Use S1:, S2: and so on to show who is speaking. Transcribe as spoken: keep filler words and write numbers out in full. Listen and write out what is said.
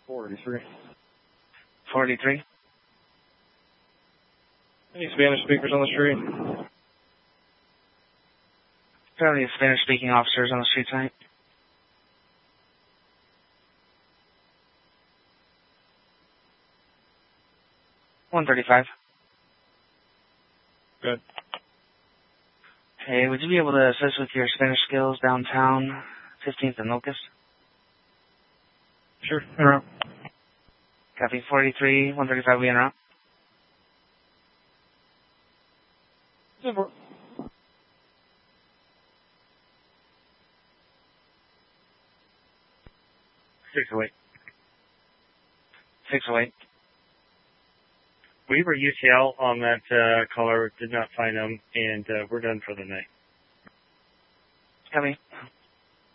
S1: forty-three.
S2: forty-three.
S1: Any Spanish speakers on the street?
S2: Plenty of Spanish-speaking officers on the street tonight. one thirty-five.
S1: Good.
S2: Hey, would you be able to assist with your Spanish skills downtown, fifteenth and Locust?
S1: Sure. Interrupt.
S2: Copy. forty-three, one thirty-five, we interrupt.
S1: Simple.
S2: six oh eight. six oh eight.
S3: Weaver U C L on that uh, caller, did not find them, and uh, we're done for the night.
S2: Copy.